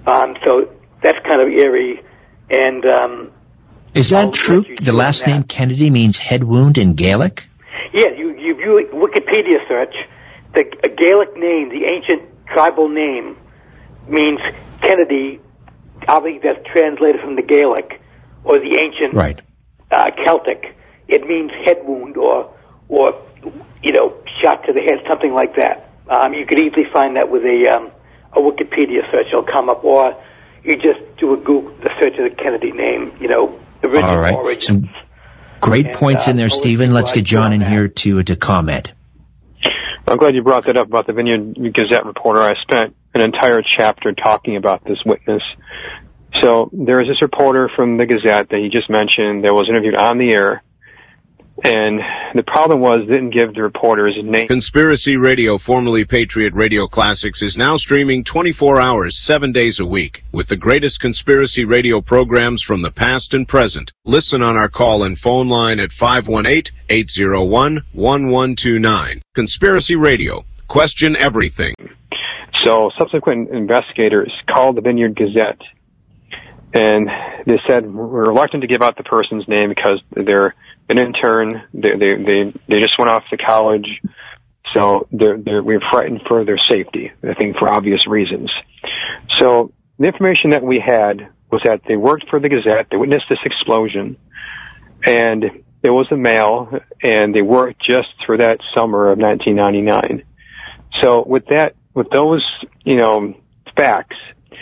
So that's kind of eerie. And is that true? The last name Kennedy means head wound in Gaelic? Yeah, you view Wikipedia search, the Gaelic name, the ancient tribal name, means Kennedy. Obviously, that's translated from the Gaelic or the ancient Celtic. It means head wound or shot to the head, something like that. You could easily find that with a Wikipedia search. It'll come up, or you just do a search of the Kennedy name. Original origins. Some great points in there, Stephen. Let's get John in here to comment. I'm glad you brought that up about the Vineyard Gazette reporter. I spent an entire chapter talking about this witness. So there is this reporter from the Gazette that you just mentioned that was interviewed on the air. And the problem was they didn't give the reporter his name. Conspiracy Radio, formerly Patriot Radio Classics, is now streaming 24 hours, 7 days a week, with the greatest conspiracy radio programs from the past and present. Listen on our call and phone line at 518-801-1129. Conspiracy Radio. Question everything. So subsequent investigators called the Vineyard Gazette, and they said, we're reluctant to give out the person's name because they're an intern. They just went off to college, so we're frightened for their safety, I think for obvious reasons. So the information that we had was that they worked for the Gazette, they witnessed this explosion, and it was a male, and they worked just for that summer of 1999. So with those, facts,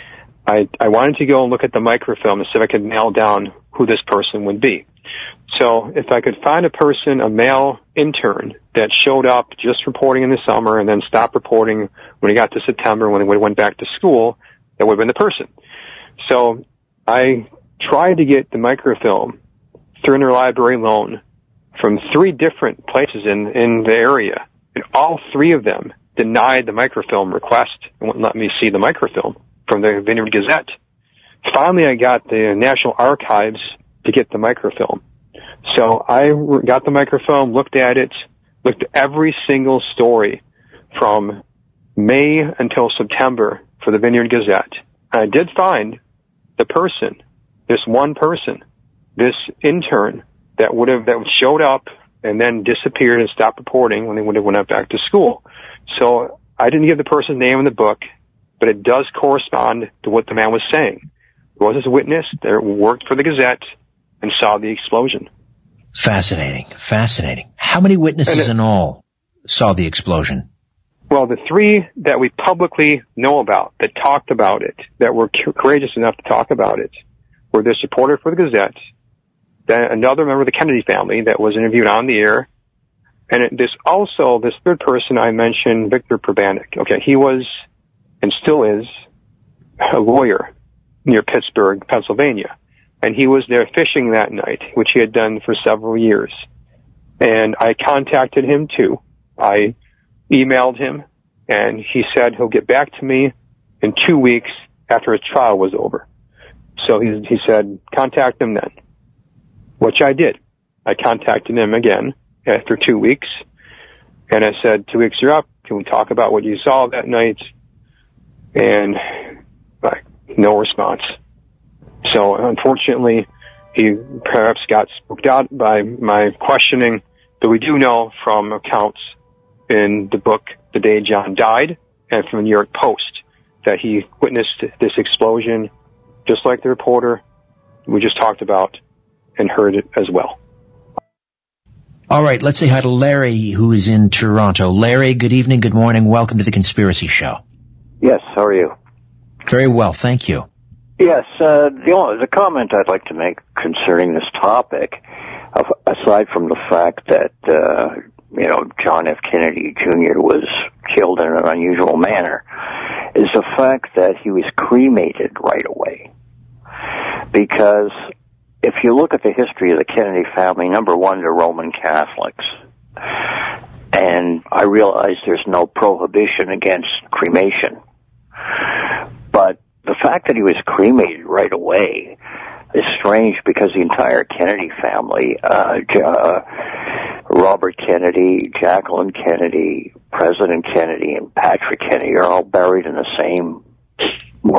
I wanted to go and look at the microfilm and see if I could nail down who this person would be. So if I could find a male intern that showed up just reporting in the summer and then stopped reporting when he got to September when he went back to school, that would have been the person. So I tried to get the microfilm through interlibrary loan from 3 different places in the area, and all 3 of them denied the microfilm request and wouldn't let me see the microfilm from the Vineyard Gazette. Finally, I got the National Archives to get the microfilm. So I got the microfilm, looked at it, looked at every single story from May until September for the Vineyard Gazette. And I did find the person, this one person, this intern that showed up and then disappeared and stopped reporting when they would have went back to school. So I didn't give the person's name in the book, but it does correspond to what the man was saying. There was this witness that worked for the Gazette and saw the explosion. Fascinating. How many witnesses in all saw the explosion? Well, the 3 that we publicly know about, that talked about it, that were courageous enough to talk about it, were this reporter for the Gazette, then another member of the Kennedy family that was interviewed on the air, and this 3rd person I mentioned, Victor Probanik. Okay, he was, and still is, a lawyer near Pittsburgh, Pennsylvania. And he was there fishing that night, which he had done for several years. And I contacted him too. I emailed him, and he said he'll get back to me in 2 weeks after his trial was over. So he said, contact him then, which I did. I contacted him again after 2 weeks, and I said, 2 weeks are up. Can we talk about what you saw that night? And no response. So unfortunately, he perhaps got spooked out by my questioning, but we do know from accounts in the book The Day John Died and from the New York Post that he witnessed this explosion just like the reporter we just talked about and heard it as well. All right, let's say hi to Larry, who is in Toronto. Larry, good evening, good morning. Welcome to the Conspiracy Show. Yes, how are you? Very well, thank you. Yes, the comment I'd like to make concerning this topic, aside from the fact that, John F. Kennedy Jr. was killed in an unusual manner, is the fact that he was cremated right away. Because if you look at the history of the Kennedy family, number one, they're Roman Catholics. And I realize there's no prohibition against cremation. But the fact that he was cremated right away is strange because the entire Kennedy family, Robert Kennedy, Jacqueline Kennedy, President Kennedy, and Patrick Kennedy are all buried in the same